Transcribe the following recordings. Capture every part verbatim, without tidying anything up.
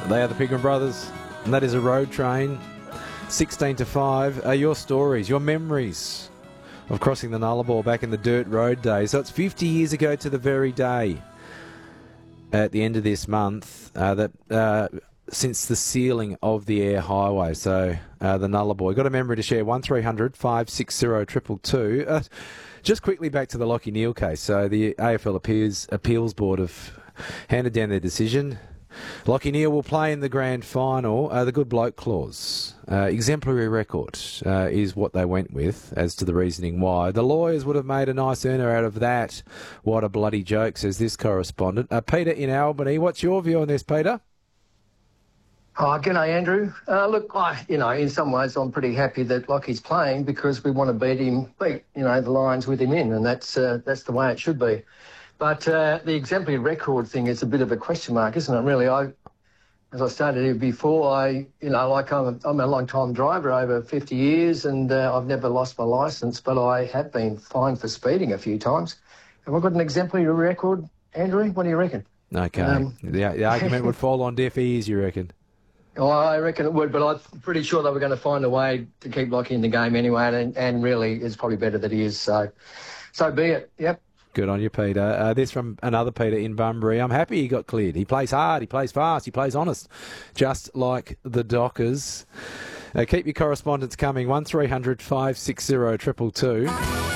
They are the Pigram Brothers, and that is a road train. sixteen to five are your stories, your memories of crossing the Nullarbor back in the dirt road days. So it's fifty years ago to the very day at the end of this month uh, that uh, since the sealing of the Air Highway. So uh, the Nullarbor. Got a memory to share, one three hundred five six zero two two two. Uh, just quickly back to the Lachie Neale case. So the A F L Appeals, Appeals Board have handed down their decision. Lachie Neale will play in the grand final. Uh, the good bloke clause, uh, exemplary record, uh, is what they went with as to the reasoning why. The lawyers would have made a nice earner out of that. What a bloody joke, says this correspondent. Uh, Peter in Albany, what's your view on this, Peter? Oh, g'day, Andrew. Uh, look, I, you know, in some ways I'm pretty happy that Lachie's playing because we want to beat him, beat, you know, the Lions with him in, and that's uh, that's the way it should be. But uh, the exemplary record thing is a bit of a question mark, isn't it, really? I, as I stated here before, I, you know, like I'm a, I'm a long-time driver, over fifty years, and uh, I've never lost my licence, but I have been fined for speeding a few times. Have I got an exemplary record, Andrew? What do you reckon? Okay. Um, the, the argument would fall on deaf ears, you reckon? Oh, I reckon it would, but I'm pretty sure they were going to find a way to keep Lachie in the game anyway, and, and really it's probably better that he is, so so be it, yep. Good on you, Peter. Uh, this from another Peter in Bunbury. I'm happy he got cleared. He plays hard, he plays fast, he plays honest, just like the Dockers. Uh, keep your correspondence coming, one three hundred five six zero two two two.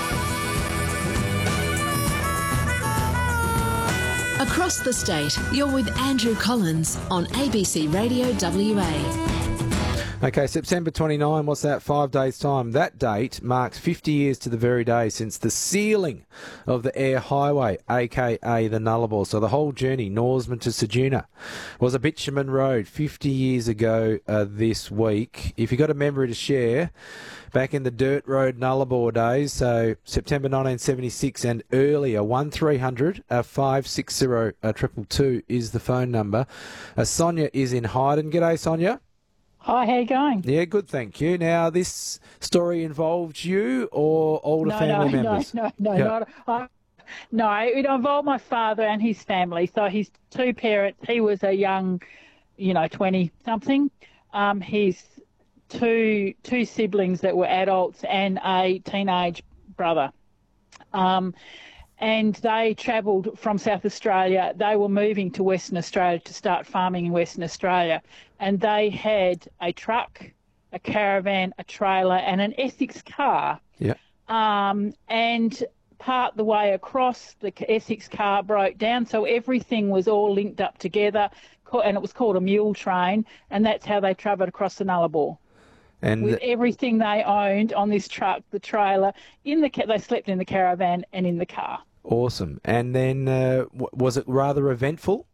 Across the state, you're with Andrew Collins on A B C Radio W A. Okay, September twenty-ninth, what's that? Five days' time. That date marks fifty years to the very day since the sealing of the Air Highway, a k a the Nullarbor. So the whole journey, Norseman to Ceduna, was a bitumen road fifty years ago uh, this week. If you've got a memory to share, back in the dirt road Nullarbor days, so September nineteen seventy-six and earlier, one three hundred five six zero two two two is the phone number. Uh, Sonia is in Hyden. G'day, Sonia. Hi, how you going? Yeah, good, thank you. Now, this story involved you or older no, family no, members? No, no, no, yeah. not, I, no. It involved my father and his family. So his two parents, he was a young, you know, twenty-something. Um, his two two siblings that were adults and a teenage brother. Um, and they travelled from South Australia. They were moving to Western Australia to start farming in Western Australia. And they had a truck, a caravan, a trailer, and an Essex car. Yeah. Um, and part the way across, the Essex car broke down, so everything was all linked up together, and it was called a mule train, and that's how they travelled across the Nullarbor. And with everything they owned on this truck, the trailer, in the they slept in the caravan and in the car. Awesome. And then uh, w- was it rather eventful?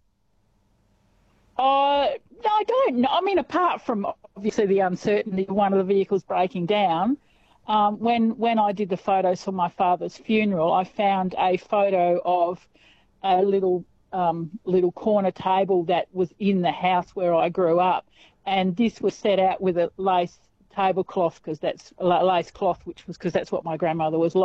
Uh, no, I don't know. I mean, apart from obviously the uncertainty of one of the vehicles breaking down, um, when when I did the photos for my father's funeral, I found a photo of a little um, little corner table that was in the house where I grew up, and this was set out with a lace tablecloth because that's a lace cloth, which was because that's what my grandmother was like.